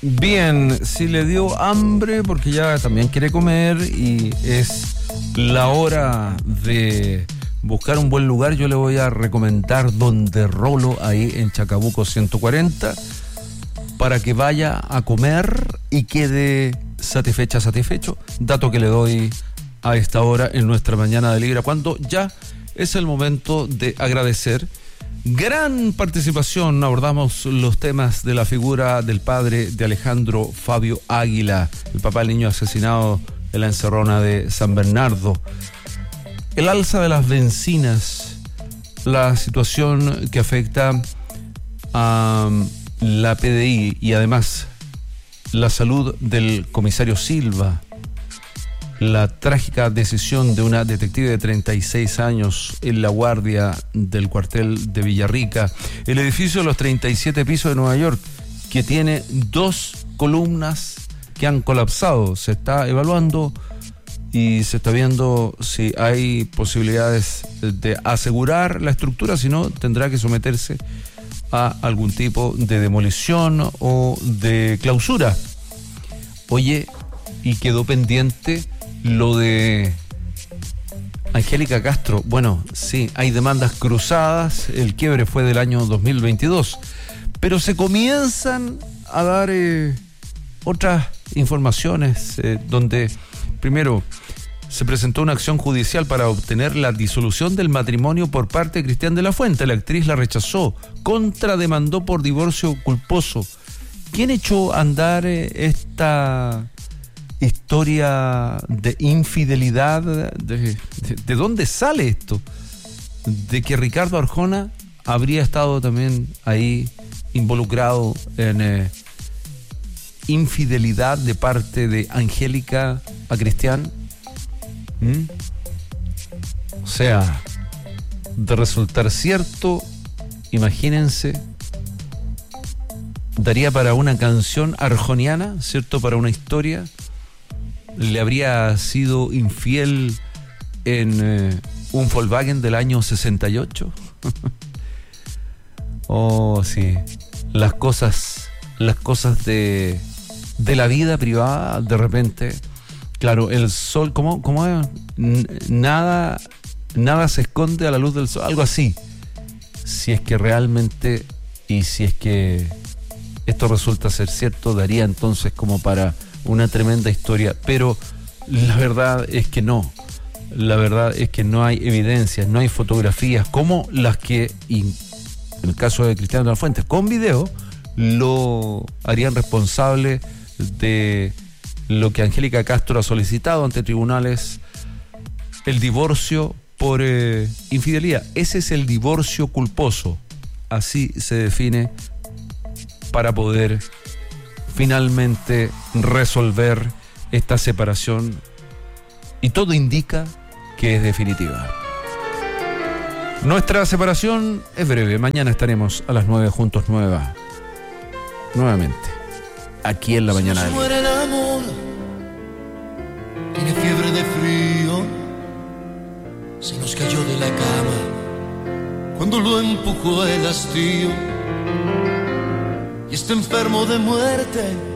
Bien, si le dio hambre porque ya también quiere comer y es la hora de buscar un buen lugar, yo le voy a recomendar Donde Rolo, ahí en Chacabuco 140, para que vaya a comer y quede satisfecho. Dato que le doy a esta hora en nuestra mañana de Libra, cuando ya es el momento de agradecer. Gran participación, abordamos los temas de la figura del padre de Alejandro Fabio Águila, el papá del niño asesinado en la encerrona de San Bernardo. El alza de las bencinas, la situación que afecta a la PDI y además la salud del comisario Silva, la trágica decisión de una detective de 36 años en la guardia del cuartel de Villarrica, el edificio de los 37 pisos de Nueva York, que tiene 2 columnas que han colapsado. Se está evaluando y se está viendo si hay posibilidades de asegurar la estructura, si no tendrá que someterse a algún tipo de demolición o de clausura. Oye, y quedó pendiente lo de Angélica Castro. Bueno, sí, hay demandas cruzadas, el quiebre fue del año 2022, pero se comienzan a dar otras informaciones donde, primero, se presentó una acción judicial para obtener la disolución del matrimonio por parte de Cristian de la Fuente. La actriz la rechazó, contrademandó por divorcio culposo. ¿Quién echó a andar esta historia de infidelidad? ¿De dónde sale esto? De que Ricardo Arjona habría estado también ahí involucrado en infidelidad de parte de Angélica a Cristian. O sea, de resultar cierto, imagínense, daría para una canción arjoniana, ¿cierto? Para una historia. Le habría sido infiel en un Volkswagen del año 68. Oh, sí. Las cosas de la vida privada, de repente. Claro, el sol, ¿cómo es? Nada se esconde a la luz del sol, algo así. Si es que realmente, y si es que esto resulta ser cierto, daría entonces como para una tremenda historia, pero la verdad es que no. La verdad es que no hay evidencias, no hay fotografías como las que, en el caso de Cristian de la Fuente, con video, lo harían responsable de lo que Angélica Castro ha solicitado ante tribunales, el divorcio por infidelidad. Ese es el divorcio culposo, así se define, para poder finalmente resolver esta separación, y todo indica que es definitiva. Nuestra separación es breve. Mañana estaremos a las 9 juntos nuevamente aquí en la mañana. Se muere el amor, tiene fiebre de frío, se nos cayó de la cama cuando lo empujó el hastío y está enfermo de muerte.